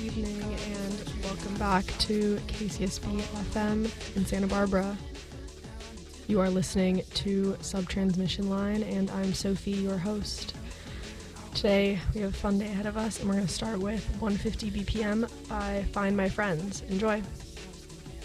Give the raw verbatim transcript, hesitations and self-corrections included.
evening, and welcome back to K C S B F M in Santa Barbara. You are listening to Subtransmission Line, and I'm Sophie, your host. Today, we have a fun day ahead of us, and we're going to start with one fifty B P M by Find My Friends. Enjoy.